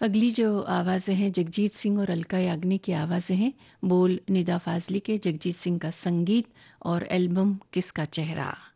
अगली जो आवाज़ें हैं जगजीत सिंह और अलका याग्निक की आवाज़ें हैं। बोल निदा फाजली के, जगजीत सिंह का संगीत और एल्बम किसका चेहरा।